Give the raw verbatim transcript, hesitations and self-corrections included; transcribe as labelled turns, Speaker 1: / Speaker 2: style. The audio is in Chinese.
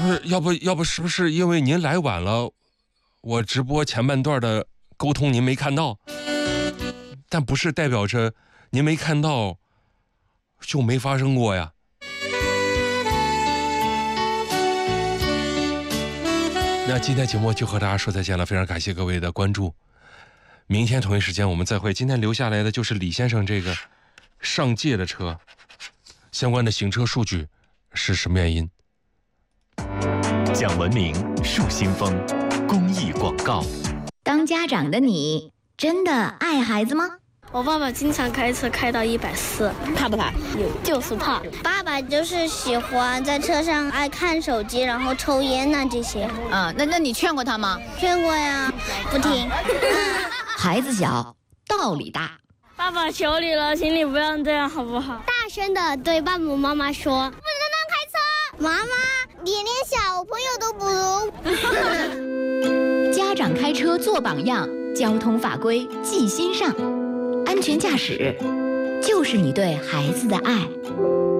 Speaker 1: 不是，要不要不是不是因为您来晚了，我直播前半段的沟通您没看到，但不是代表着您没看到就没发生过呀。那今天节目就和大家说再见了，非常感谢各位的关注，明天同一时间我们再会。今天留下来的就是李先生这个上届的车相关的行车数据是什么原因？
Speaker 2: 讲文明树新风公益广告。
Speaker 3: 当家长的你真的爱孩子吗？
Speaker 4: 我爸爸经常开车开到一百四，
Speaker 5: 怕不怕？
Speaker 4: 就是怕。
Speaker 6: 爸爸就是喜欢在车上爱看手机，然后抽烟呐、啊、这些。
Speaker 5: 啊，那那你劝过他吗？
Speaker 6: 劝过呀，不听。
Speaker 3: 孩子小，道理大。
Speaker 4: 爸爸求你了，请你不要这样好不好？
Speaker 6: 大声的对爸爸妈妈说：“不能乱开车，妈妈，你连小朋友都不如。”
Speaker 3: 家长开车做榜样，交通法规记心上，安全驾驶就是你对孩子的爱。